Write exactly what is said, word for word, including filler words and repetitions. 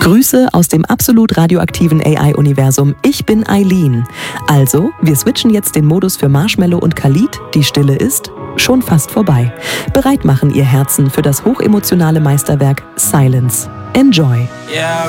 Grüße aus dem absolut radioaktiven A I-Universum. Ich bin Eileen. Also, wir switchen jetzt den Modus für Marshmallow und Khalid. Die Stille ist schon fast vorbei. Bereit machen Ihr Herzen für das hochemotionale Meisterwerk Silence. Enjoy. Yeah.